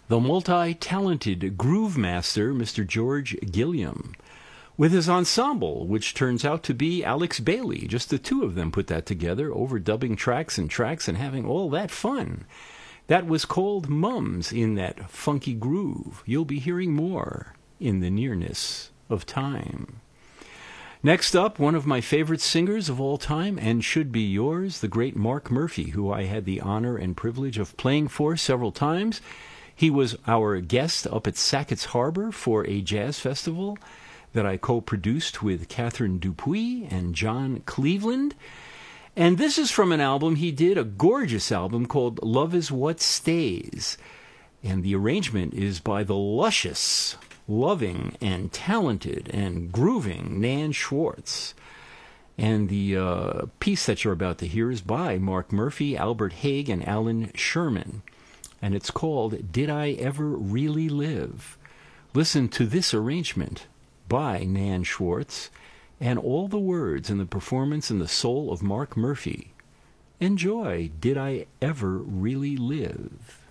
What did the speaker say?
the multi-talented groove master, Mr. George Gilliam, with his ensemble, which turns out to be Alex Bailey. Just the two of them put that together, overdubbing tracks and having all that fun. That was called Mums in that funky groove. You'll be hearing more in the nearness of time. Next up, one of my favorite singers of all time, and should be yours, the great Mark Murphy, who I had the honor and privilege of playing for several times. He was our guest up at Sackett's Harbor for a jazz festival that I co-produced with Catherine Dupuis and John Cleveland. And this is from an album he did, a gorgeous album called Love Is What Stays. And the arrangement is by the luscious, loving, and talented, and grooving Nan Schwartz. And the piece that you're about to hear is by Mark Murphy, Albert Haig, and Alan Sherman. And it's called Did I Ever Really Live? Listen to this arrangement by Nan Schwartz, and all the words and the performance and the soul of Mark Murphy. Enjoy Did I Ever Really Live?